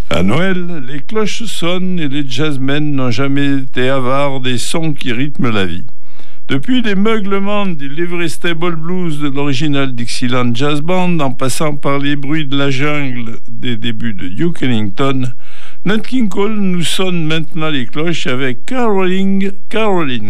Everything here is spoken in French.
À Noël, les cloches sonnent et les jazzmen n'ont jamais été avares des sons qui rythment la vie. Depuis les meuglements du Livery Stable Blues de l'original Dixieland Jazz Band, en passant par les bruits de la jungle des débuts de Duke Ellington, Nat King Cole nous sonne maintenant les cloches avec Caroline